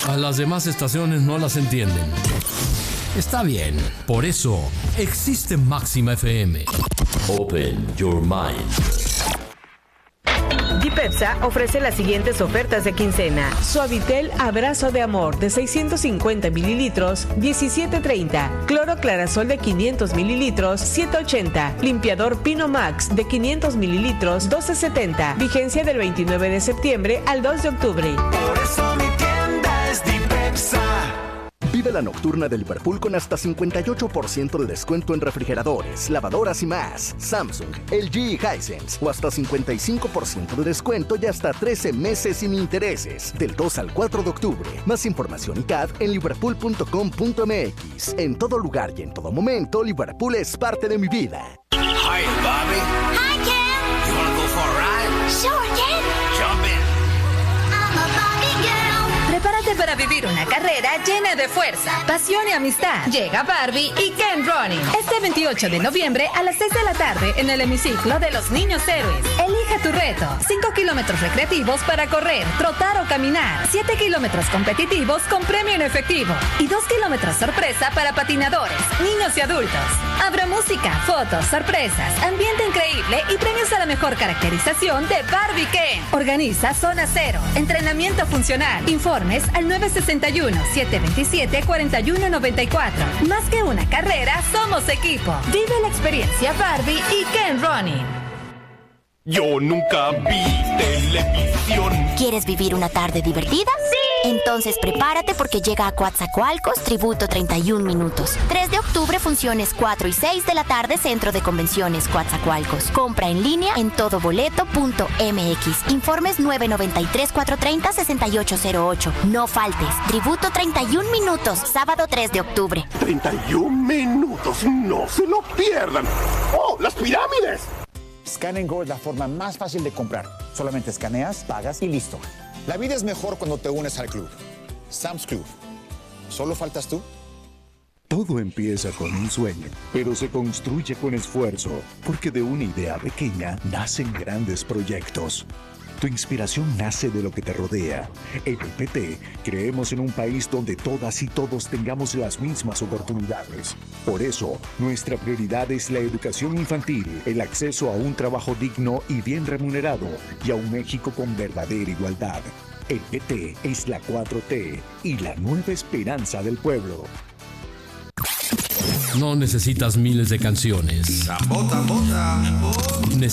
A las demás estaciones no las entienden. Está bien, por eso existe Máxima FM. Open your mind. Dipepsa ofrece las siguientes ofertas de quincena. Suavitel Abrazo de Amor de 650 mililitros, 17.30. Cloro Clarasol de 500 mililitros, 7.80. Limpiador Pino Max de 500 mililitros, 12.70. Vigencia del 29 de septiembre al 2 de octubre. Por eso mi tienda es Dipepsa. Vive la nocturna de Liverpool con hasta 58% de descuento en refrigeradores, lavadoras y más. Samsung, LG y Hisense. O hasta 55% de descuento y hasta 13 meses sin intereses. Del 2 al 4 de octubre. Más información y CAD en liverpool.com.mx. En todo lugar y en todo momento, Liverpool es parte de mi vida. Hi, Bobby. Hi, Ken. You wanna go for a ride? Sure, Ken. Jump in. I'm a Barbie girl. Prepárate para vivir una carrera llena de fuerza, pasión y amistad. Llega Barbie y Ken Running. Este 28 de noviembre a las 6 de la tarde en el hemiciclo de los Niños Héroes. Elige tu reto. 5 kilómetros recreativos para correr, trotar o caminar. 7 kilómetros competitivos con premio en efectivo. Y 2 kilómetros sorpresa para patinadores, niños y adultos. Habrá música, fotos, sorpresas, ambiente increíble y premios a la mejor caracterización de Barbie Ken. Organiza Zona Cero. Entrenamiento funcional. Informes al 961-727-4194. Más que una carrera, somos equipo. Vive la experiencia Barbie y Ken Running. Yo nunca vi televisión. ¿Quieres vivir una tarde divertida? ¡Sí! Entonces prepárate porque llega a Coatzacoalcos Tributo 31 minutos. 3 de octubre, funciones 4 y 6 de la tarde, Centro de Convenciones Coatzacoalcos. Compra en línea en todoboleto.mx. Informes 993-430-6808. No faltes. Tributo 31 minutos, sábado 3 de octubre. 31 minutos, no se lo pierdan. ¡Oh, las pirámides! Scan & Go es la forma más fácil de comprar. Solamente escaneas, pagas y listo. La vida es mejor cuando te unes al club. Sam's Club. ¿Solo faltas tú? Todo empieza con un sueño, pero se construye con esfuerzo, porque de una idea pequeña nacen grandes proyectos. Tu inspiración nace de lo que te rodea. En el PT creemos en un país donde todas y todos tengamos las mismas oportunidades. Por eso, nuestra prioridad es la educación infantil, el acceso a un trabajo digno y bien remunerado, y a un México con verdadera igualdad. El PT es la 4T y la nueva esperanza del pueblo. No necesitas miles de canciones.